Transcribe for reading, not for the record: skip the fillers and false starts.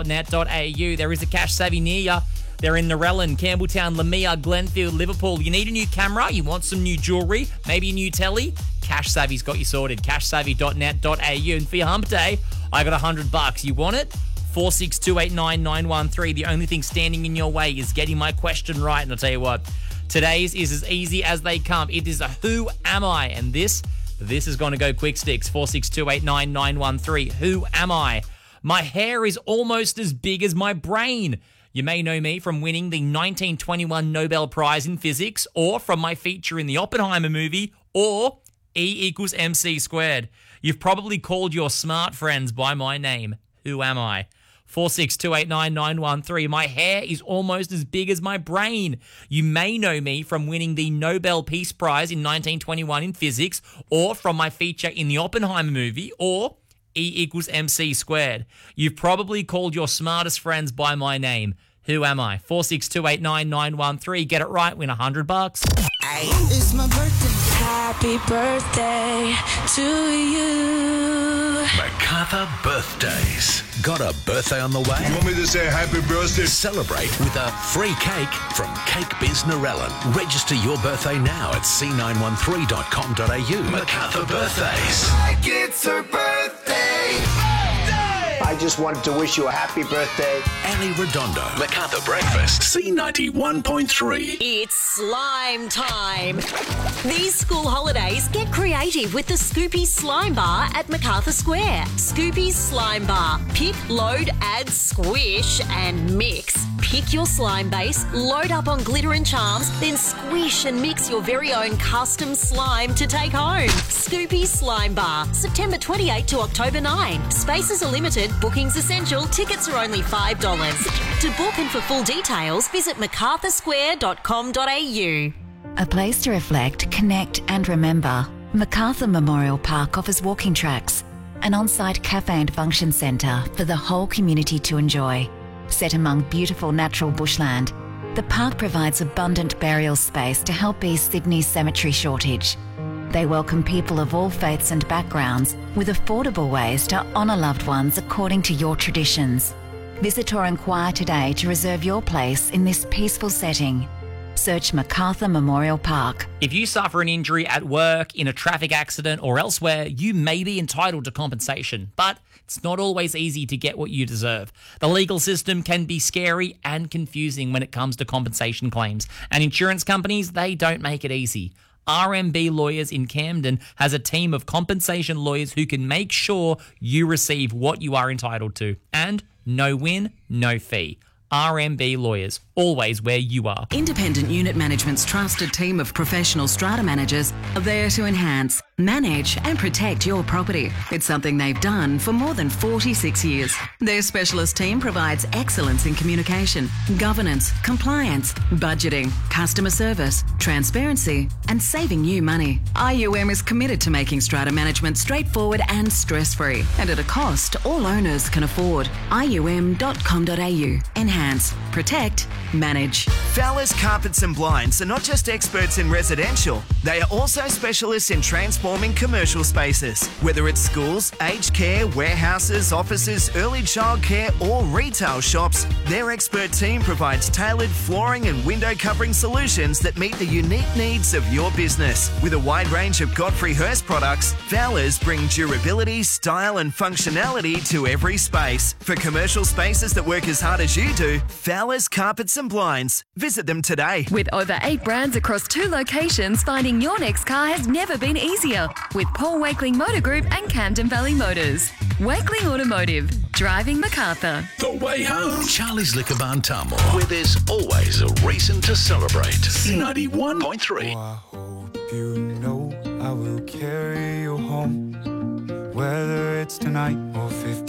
carsavvy.net.au. There is a Cash Savvy near you. They're in Narellan, Campbelltown, Lamia, Glenfield, Liverpool. You need a new camera? You want some new jewellery? Maybe a new telly? Cash Savvy's got you sorted. Cashsavvy.net.au. And for your hump day, I got $100. You want it? 46289 The only thing standing in your way is getting my question right. And I'll tell you what, today's is as easy as they come. It is a who am I? And this is going to go quick sticks. 46289 Who am I? My hair is almost as big as my brain. You may know me from winning the 1921 Nobel Prize in Physics, or from my feature in the Oppenheimer movie, or E=mc². You've probably called your smart friends by my name. Who am I? 46289 My hair is almost as big as my brain. You may know me from winning the Nobel Peace Prize in 1921 in Physics, or from my feature in the Oppenheimer movie, or E=mc². You've probably called your smartest friends by my name. Who am I? 46289 Get it right, win $100. Hey, it's my birthday. Happy birthday to you. MacArthur Birthdays. Got a birthday on the way? You want me to say happy birthday? Celebrate with a free cake from Cake Biz Narellan. Register your birthday now at c913.com.au. MacArthur Birthdays. Like it's her birthday. I just wanted to wish you a happy birthday. Ali Redondo. MacArthur Breakfast. C91.3. It's slime time. These school holidays, get creative with the Scoopy Slime Bar at MacArthur Square. Scoopy's Slime Bar. Pick, load, add, squish, and mix. Pick your slime base, load up on glitter and charms, then squish and mix your very own custom slime to take home. Scoopy Slime Bar, September 28 to October 9. Spaces are limited, bookings essential, tickets are only $5. To book and for full details, visit macarthursquare.com.au. A place to reflect, connect and remember. MacArthur Memorial Park offers walking tracks, an on-site cafe and function centre for the whole community to enjoy. Set among beautiful natural bushland, the park provides abundant burial space to help ease Sydney's cemetery shortage. They welcome people of all faiths and backgrounds with affordable ways to honour loved ones according to your traditions. Visit or inquire today to reserve your place in this peaceful setting. Search MacArthur Memorial Park. If you suffer an injury at work, in a traffic accident or elsewhere, you may be entitled to compensation, but it's not always easy to get what you deserve. The legal system can be scary and confusing when it comes to compensation claims, and insurance companies, they don't make it easy. RMB Lawyers in Camden has a team of compensation lawyers who can make sure you receive what you are entitled to. And no win, no fee. RMB Lawyers, always where you are. Independent Unit Management's trusted team of professional strata managers are there to enhance, manage and protect your property. It's something they've done for more than 46 years. Their specialist team provides excellence in communication, governance, compliance, budgeting, customer service, transparency and saving you money. IUM is committed to making strata management straightforward and stress-free and at a cost all owners can afford. IUM.com.au. Enhance, protect, manage. Fowler's Carpets and Blinds are not just experts in residential, they are also specialists in transforming commercial spaces. Whether it's schools, aged care, warehouses, offices, early childcare or retail shops, their expert team provides tailored flooring and window covering solutions that meet the unique needs of your business. With a wide range of Godfrey Hirst products, Fowler's bring durability, style and functionality to every space. For commercial spaces that work as hard as you do, Fowler's Carpets and Blinds. Visit them today. With over 8 brands across 2 locations, finding your next car has never been easier. With Paul Wakeling Motor Group and Camden Valley Motors. Wakeling Automotive. Driving MacArthur. The way home. Charlie's Liquor Barn Tamworth, where there's always a reason to celebrate. C91.3. Oh, I hope you know I will carry you home, whether it's tonight or 50.